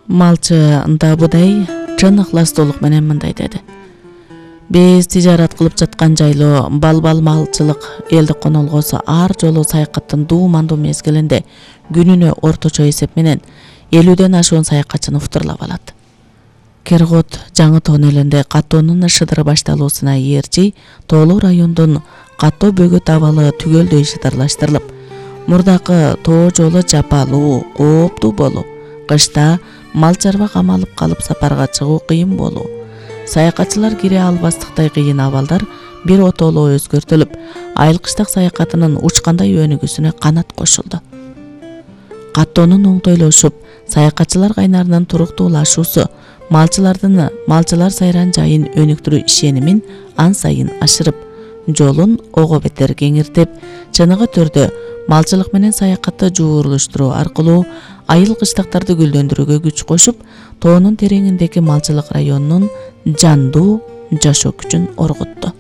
Малчы Дабудай чын ыхластуулук менен мындай деди. Биз тижарат кылып жаткан жайлоо балбал малчылык элдик конолгосу ар жолу саякаттын дуумандуу мезгилинде күнүнө орточо эсеп менен 50ден ашуун саякатчыны уктурлап алат. Кергот жаңы тоон элинде каттоонун шыдыры башталуусуна ээрчи тоолуу райондун каттоо бөгөт абалы түгөлдөй шыдырлаштырылып, мурдакы тоо жолу жапалуу, кооптуу болуу, кышта мал чарба камалып калып сапарга чыгуу кыйын болуу, саякатчылар кире албастыктай кыйын абалдар бир отолоо өзгөртүлүп, айыл кыштак саякатынын учкандай өнүгүүсүнө канат кошулду. Каттоонун оңтойлошуп, саякатчылар кайнарынын туруктуулашуусу малчылар сайран жайын өнүктүрүү ишенимин ан сайын ашырып, жолун ого бетер кеңиртип, чыныгы түрдө малчылык менен саякатты жуурулуштуруу аркылуу айыл кыштактарды гүлдөндүрүүгө күч кошуп, тоонун тереңиндеги малчылык районунун жандуу жашоо күчүн оргутту.